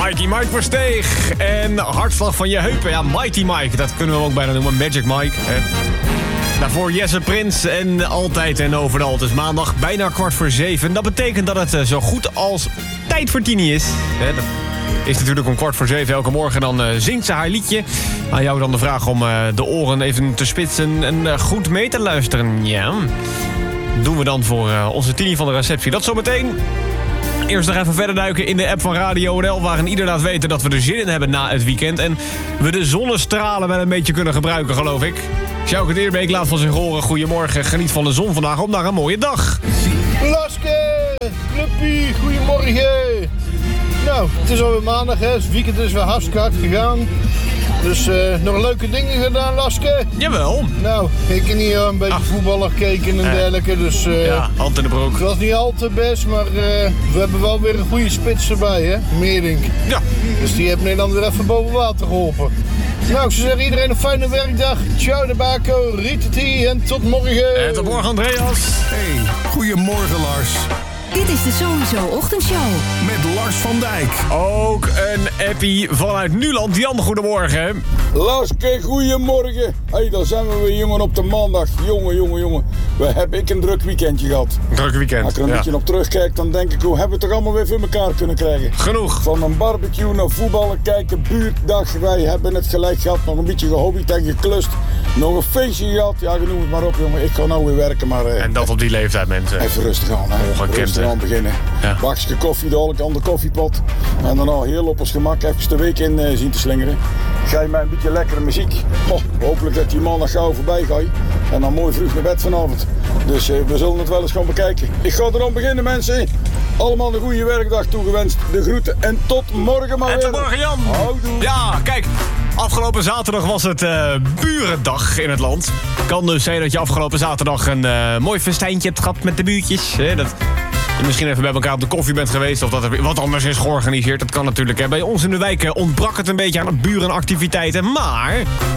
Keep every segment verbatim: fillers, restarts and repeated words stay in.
Mikey Mike Versteeg. En hartslag van je heupen. Ja, Mighty Mike, dat kunnen we ook bijna noemen. Magic Mike. Hè. Daarvoor Jesse Prins en altijd en overal. Het is maandag, bijna kwart voor zeven. Dat betekent dat het zo goed als tijd voor Tini is. Hè, dat is natuurlijk om kwart voor zeven elke morgen. Dan uh, zingt ze haar liedje. Aan jou dan de vraag om uh, de oren even te spitsen en uh, goed mee te luisteren. Ja, doen we dan voor uh, onze Tini van de receptie. Dat zometeen. Eerst nog even verder duiken in de app van Radio N L... waarin ieder laat weten dat we er zin in hebben na het weekend... en we de zonnestralen wel een beetje kunnen gebruiken, geloof ik. Sjoukert Eerbeek laat van zich horen. Goedemorgen, geniet van de zon vandaag op naar een mooie dag. Laske, clubpie, goedemorgen. Nou, het is alweer maandag, hè. Het weekend is weer hartstikke hard gegaan. Dus uh, nog leuke dingen gedaan, Laske? Jawel. Nou, ik heb hier een beetje Ach. voetballer gekeken en uh, dergelijke, dus... Uh, ja, hand in de broek. Het was niet al te best, maar uh, we hebben wel weer een goede spits erbij, hè? Meerdink. Ja. Dus die heeft Nederland weer even boven water geholpen. Nou, ik zou zeggen, iedereen een fijne werkdag. Ciao de Baco, Ritati en tot morgen. En tot morgen, Andreas. Hey, goedemorgen, Lars. Dit is de Sowieso Ochtendshow. Met Lars van Dijk. Ook een appie vanuit Nuland. Jan, goedemorgen. Laske, goedemorgen. Hé, hey, daar zijn we weer, jongen, op de maandag. Jongen, jongen, jongen. We hebben ik een druk weekendje gehad. Druk weekend, Als ik er een ja. beetje op terugkijk, dan denk ik, hoe hebben we het er allemaal weer voor elkaar kunnen krijgen? Genoeg. Van een barbecue naar voetballen kijken, buurtdag. Wij hebben het gelijk gehad, nog een beetje gehobbyd en geklust. Nog een feestje gehad. Ja, genoem het maar op, jongen. Ik ga nou weer werken, maar... Uh, en dat op die leeftijd, mensen. Even rustig aan, hè. Ongekend, rustig aan beginnen. Ja. Bakje koffie, dadelijk aan de koffiepot. En daarna heel op ons gemak even de week in uh, zien te slingeren. Ga je mij een beetje lekkere muziek. Oh, hopelijk dat die maandag gauw voorbij gaat. En dan mooi vroeg naar bed vanavond. Dus uh, we zullen het wel eens gaan bekijken. Ik ga erom beginnen, mensen. Allemaal een goede werkdag toegewenst. De groeten en tot morgen maar en weer. En tot morgen, Jan. Houdoe. Ja, kijk. Afgelopen zaterdag was het uh, Burendag in het land. Kan dus zijn dat je afgelopen zaterdag een uh, mooi festijntje hebt gehad met de buurtjes. Hè? Dat je misschien even bij elkaar op de koffie bent geweest of dat er wat anders is georganiseerd. Dat kan natuurlijk. Hè. Bij ons in de wijk ontbrak het een beetje aan burenactiviteiten. Maar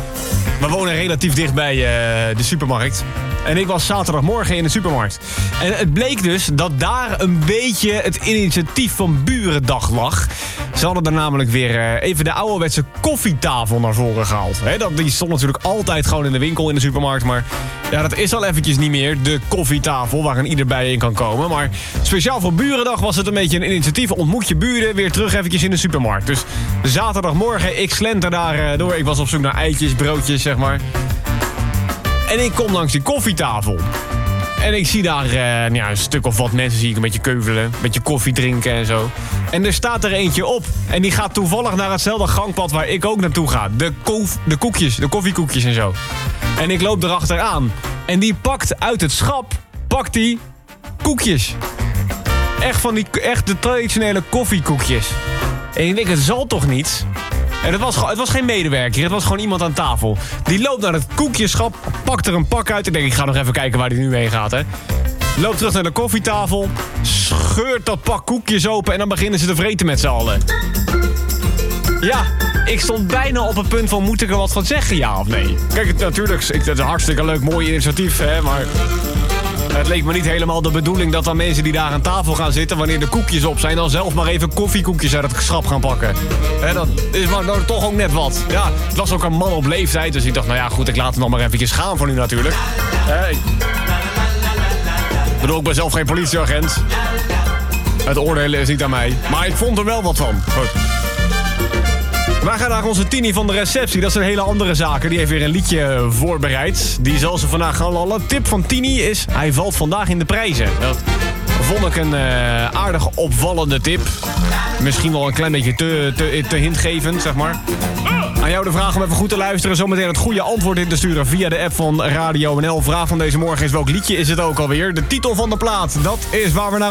we wonen relatief dicht bij uh, de supermarkt. En ik was zaterdagmorgen in de supermarkt. En het bleek dus dat daar een beetje het initiatief van Burendag lag. Ze hadden er namelijk weer uh, even de ouderwetse koffietafel naar voren gehaald. He, dat, die stond natuurlijk altijd gewoon in de winkel in de supermarkt. Maar ja, dat is al eventjes niet meer, de koffietafel waarin ieder bij in kan komen. Maar speciaal voor Burendag was het een beetje een initiatief. Ontmoet je buren weer terug eventjes in de supermarkt. Dus zaterdagmorgen, ik slenter daar uh, door. Ik was op zoek naar eitjes, broodjes, zeg maar. En ik kom langs die koffietafel. En ik zie daar uh, ja, een stuk of wat mensen zie ik een beetje keuvelen. Een beetje koffie drinken en zo. En er staat er eentje op. En die gaat toevallig naar hetzelfde gangpad waar ik ook naartoe ga. De, kof, de koekjes, de koffiekoekjes en zo. En ik loop erachteraan. En die pakt uit het schap, pakt die koekjes. Echt van die, echt de traditionele koffiekoekjes. En ik denk, het zal toch niet? En het was, het was geen medewerker, het was gewoon iemand aan tafel. Die loopt naar het koekjeschap, pakt er een pak uit. Ik denk, ik ga nog even kijken waar die nu heen gaat, hè. Loopt terug naar de koffietafel, scheurt dat pak koekjes open en dan beginnen ze te vreten met z'n allen. Ja, ik stond bijna op het punt van, moet ik er wat van zeggen, ja of nee? Kijk, het, natuurlijk, het is een hartstikke leuk, mooi initiatief, hè, maar... Het leek me niet helemaal de bedoeling dat dan mensen die daar aan tafel gaan zitten... wanneer de koekjes op zijn, dan zelf maar even koffiekoekjes uit het schap gaan pakken. He, dat is maar nou, toch ook net wat. Ja, het was ook een man op leeftijd, dus ik dacht, nou ja, goed, ik laat het nog maar eventjes gaan voor nu natuurlijk. He, ik bedoel, ik ben zelf geen politieagent. Het oordelen is niet aan mij, maar ik vond er wel wat van. Goed. Wij gaan naar onze Tini van de receptie. Dat is een hele andere zaak. Die heeft weer een liedje voorbereid. Die zal ze vandaag gaan lallen. Tip van Tini is, hij valt vandaag in de prijzen. Dat vond ik een uh, aardig opvallende tip. Misschien wel een klein beetje te, te, te hintgevend, zeg maar. Aan jou de vraag om even goed te luisteren. Zometeen het goede antwoord in te sturen via de app van Radio N L. Vraag van deze morgen is, welk liedje is het ook alweer? De titel van de plaat, dat is waar we naar